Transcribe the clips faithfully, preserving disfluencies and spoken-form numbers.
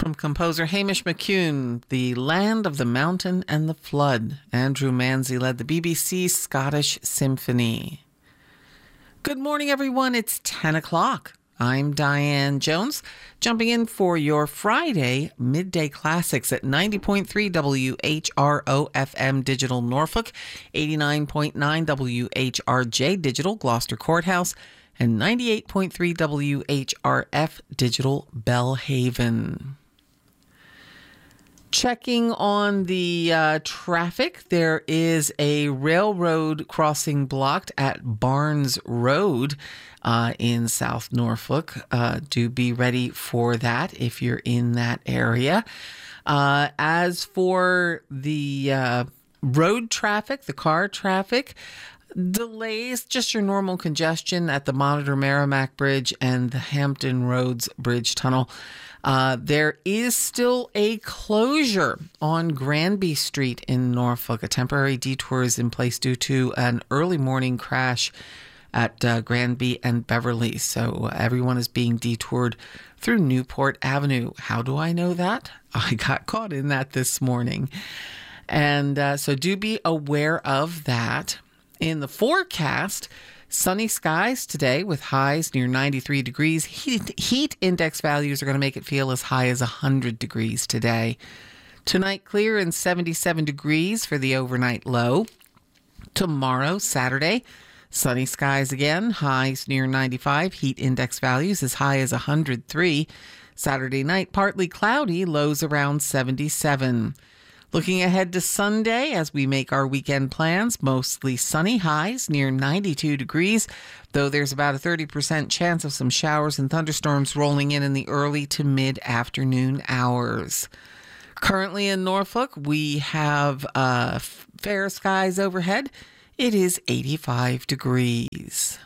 From composer Hamish McCune, The Land of the Mountain and the Flood. Andrew Manzi led the B B C Scottish Symphony. Good morning, everyone. It's ten o'clock. I'm Diane Jones, jumping in for your Friday Midday Classics at ninety point three W H R O F M Digital Norfolk, eighty-nine point nine W H R J Digital Gloucester Courthouse, and ninety-eight point three W H R F Digital Belhaven. Checking on the uh, traffic, there is a railroad crossing blocked at Barnes Road uh, in South Norfolk. Uh, do be ready for that if you're in that area. Uh, as for the uh, road traffic, the car traffic, delays, just your normal congestion at the Monitor Merrimack Bridge and the Hampton Roads Bridge Tunnel. Uh, there is still a closure on Granby Street in Norfolk. A temporary detour is in place due to an early morning crash at uh, Granby and Beverly. So uh, everyone is being detoured through Newport Avenue. How do I know that? I got caught in that this morning. And uh, so do be aware of that. In the forecast, sunny skies today with highs near ninety-three degrees. Heat, heat index values are going to make it feel as high as one hundred degrees today. Tonight, clear and seventy-seven degrees for the overnight low. Tomorrow, Saturday, sunny skies again. Highs near ninety-five. Heat index values as high as one hundred three. Saturday night, partly cloudy. Lows around seventy-seven. Looking ahead to Sunday as we make our weekend plans, mostly sunny, highs near ninety-two degrees, though there's about a thirty percent chance of some showers and thunderstorms rolling in in the early to mid-afternoon hours. Currently in Norfolk, we have uh, fair skies overhead. It is eighty-five degrees.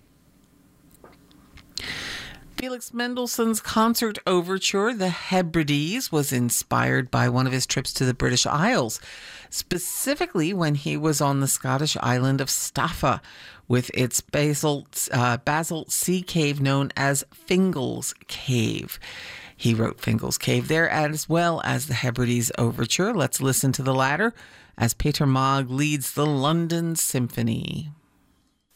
Felix Mendelssohn's concert overture, The Hebrides, was inspired by one of his trips to the British Isles, specifically when he was on the Scottish island of Staffa, with its basalt, uh, basalt sea cave known as Fingal's Cave. He wrote Fingal's Cave there, as well as the Hebrides overture. Let's listen to the latter as Peter Maag leads the London Symphony.